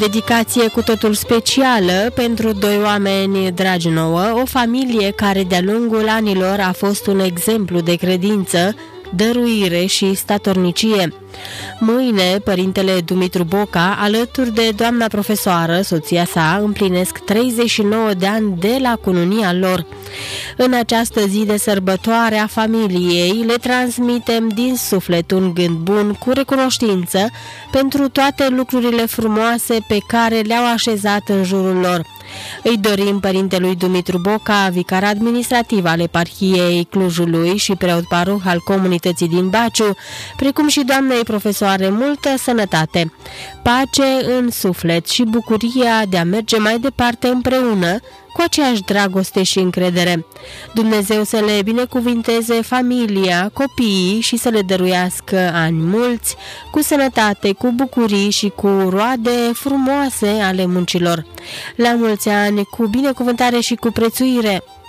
Dedicație cu totul specială pentru doi oameni dragi nouă, o familie care de-a lungul anilor a fost un exemplu de credință, dăruire și statornicie. Mâine, părintele Dumitru Boca, alături de doamna profesoară, soția sa, împlinesc 39 de ani de la cununia lor. În această zi de sărbătoare a familiei, le transmitem din suflet un gând bun cu recunoștință pentru toate lucrurile frumoase pe care le-au așezat în jurul lor. Îi dorim părintelui Dumitru Boca, vicar administrativ al eparhiei Clujului și preot paroh al comunității din Baciu, precum și doamnei profesoare, multă sănătate, pace în suflet și bucuria de a merge mai departe împreună cu aceeași dragoste și încredere. Dumnezeu să le binecuvinteze familia, copiii și să le dăruiască ani mulți, cu sănătate, cu bucurii și cu roade frumoase ale muncilor. La mulți ani, cu binecuvântare și cu prețuire!